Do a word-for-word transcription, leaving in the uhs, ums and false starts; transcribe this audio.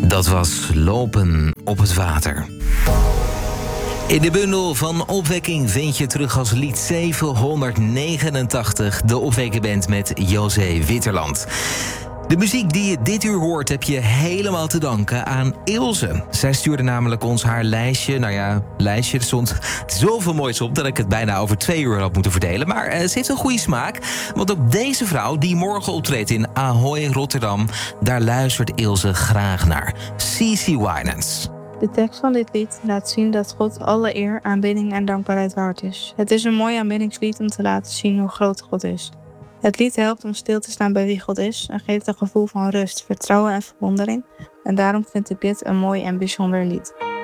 Dat was Lopen op het water. In de bundel van Opwekking vind je terug als lied zevenhonderdnegenentachtig... de Opwekkenband met José Witterland. De muziek die je dit uur hoort heb je helemaal te danken aan Ilse. Zij stuurde namelijk ons haar lijstje. Nou ja, lijstje, er stond zoveel moois op dat ik het bijna over twee uur had moeten verdelen. Maar uh, ze heeft een goede smaak. Want op deze vrouw, die morgen optreedt in Ahoy, Rotterdam... daar luistert Ilse graag naar. Cici Winans. De tekst van dit lied laat zien dat God alle eer, aanbidding en dankbaarheid waard is. Het is een mooi aanbiddingslied om te laten zien hoe groot God is. Het lied helpt om stil te staan bij wie God is en geeft een gevoel van rust, vertrouwen en verwondering. En daarom vind ik dit een mooi en bijzonder lied.